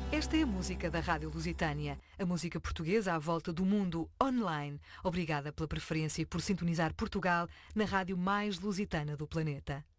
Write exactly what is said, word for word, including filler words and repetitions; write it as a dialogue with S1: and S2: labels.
S1: Esta é a música da Rádio Lusitânia, a música portuguesa à volta do mundo online. Obrigada pela preferência e por sintonizar Portugal na rádio mais lusitana do planeta.